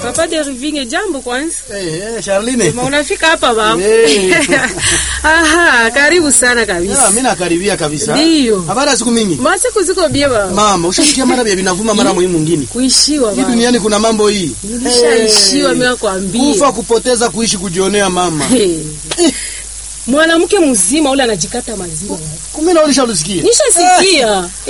Papa de Rivinge, jambo kwanza. Charline. Unafika hapa baba. Aha, karibu sana kabisa. Mimi nakaribia kabisa. Ndio. Habari siku mingi. Masiku ziko bia baba. Mama, ushasikia mara bia binavuma mara muhimu mwingine. Kuishiwa baba. Hii duniani kuna mambo hii. Nilishaishiwa mimi nakwambia. Kufa kupoteza kuishi kujionea mama. Mwanamke mzima ule anajikata maziwa. Kumbe na ulishasikia. Nishasikia.